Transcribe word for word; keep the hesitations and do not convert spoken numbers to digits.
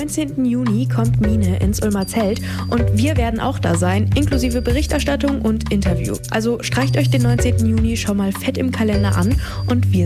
neunzehnten Juni kommt Mine ins Ulmer Zelt und wir werden auch da sein, inklusive Berichterstattung und Interview. Also streicht euch den neunzehnten Juni schon mal fett im Kalender an und wir